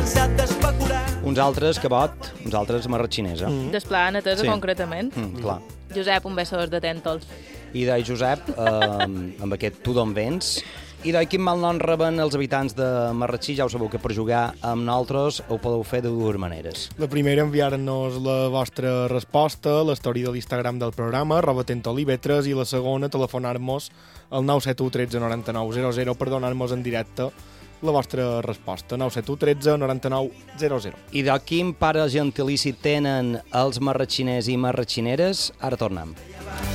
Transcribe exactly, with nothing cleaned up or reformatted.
cansat d'especular. Uns altres cabot, uns altres marratxinesa. Mm. D'Esplà, Netesa, Sí. concretament. Mm, clar. Josep, un besos de tèntols. I d'oi, Josep, eh, amb aquest tu d'on vens. I d'oi, quin mal nom reben els habitants de Marratxí? Ja ho sabeu que per jugar amb nosaltres ho podeu fer de dues maneres. La primera, enviar-nos la vostra resposta, l'història de l'Instagram del programa, arroba tentolivetres, i la segona, telefonar-nos al nou set u tretze noranta-nou zero zero per donar-nos en directe la vostra resposta. nou set u tretze noranta-nou zero zero. I de quin pare gentilici tenen els marratxiners i marratxineres? Ara tornem.